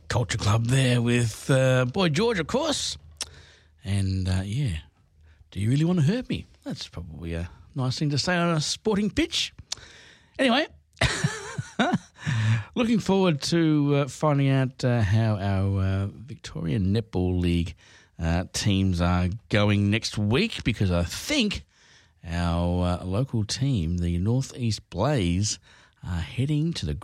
Culture Club there with Boy George, of course. And, do you really want to hurt me? That's probably a nice thing to say on a sporting pitch. Anyway, looking forward to finding out how our Victorian Netball League teams are going next week, because I think our local team, the North East Blaze, are heading to the